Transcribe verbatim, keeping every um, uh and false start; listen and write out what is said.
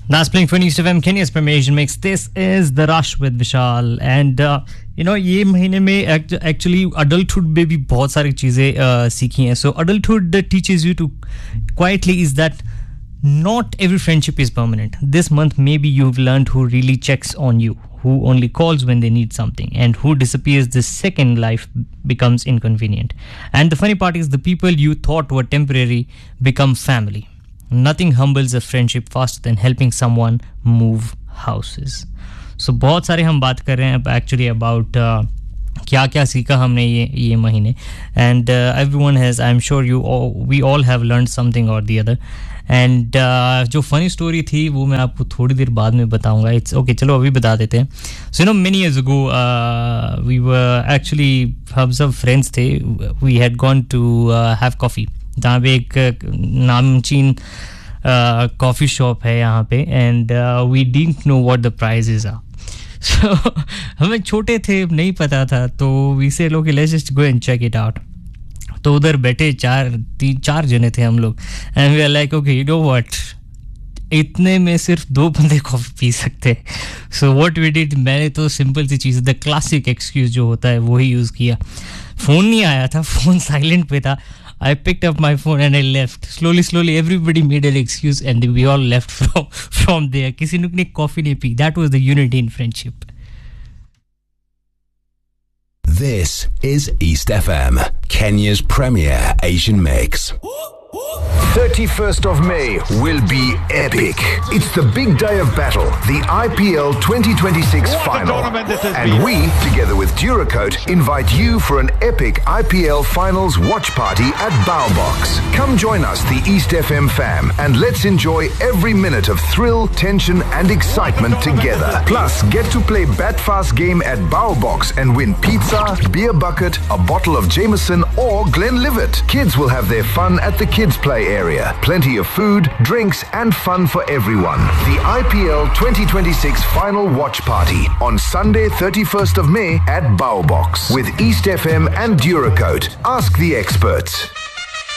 That's playing for East F M, Kenya's Premiation Mix. This is The Rush with Vishal. And, uh, you know, ये महीने में actually adulthood में भी बहुत सारी चीज़ें uh, सीखी हैं. So, adulthood teaches you to quietly is that not every friendship is permanent. This month, maybe you've learned who really checks on you, who only calls when they need something, and who disappears the second life becomes inconvenient. And the funny part is the people you thought were temporary become family. Nothing humbles a friendship faster than helping someone move houses. So बहुत सारे हम बात कर रहे हैं actually about uh, क्या क्या सीखा हमने ये ये महीने. And uh, everyone has, I'm sure you all, we all have learned something or the other. And uh, जो funny story थी वो मैं आपको थोड़ी देर बाद में बताऊंगा. It's okay, चलो अभी बता देते हैं. So you know many years ago uh, we were actually हम सब friends थे. We had gone to uh, have coffee. जहाँ पे एक नामचीन कॉफ़ी शॉप है यहाँ पे and we didn't know what the prices are so हमें छोटे थे नहीं पता था तो वी से लोग let's just go and check it out तो उधर बैठे चार तीन चार जने थे हम लोग and we are like okay you know what इतने में सिर्फ दो बंदे कॉफ़ी पी सकते सो व्हाट वी डिड मैंने तो simple C cheese the classic excuse जो होता है वही यूज़ किया फ़ोन नहीं आया था फ़ोन साइलेंट पे था I picked up my phone and I left. Slowly, slowly, everybody made an excuse and we all left from, from there. Kisi ne coffee nahi pi. That was the unity in friendship. This is East F M, Kenya's premier Asian mix. thirty-first of May will be epic. It's the big day of battle, the I P L twenty twenty-six final. And we, together with Duracoat, invite you for an epic I P L finals watch party at Baobox. Come join us, the East F M fam, and let's enjoy every minute of thrill, tension and excitement together. Plus, get to play Batfast game at Baobox and win pizza, beer bucket, a bottle of Jameson or Glenlivet. Kids will have their fun at the kids play area. Plenty of food, drinks and fun for everyone. The I P L twenty twenty-six final watch party on Sunday thirty-first of May at Baobox with East F M and Duracoat. Ask the experts.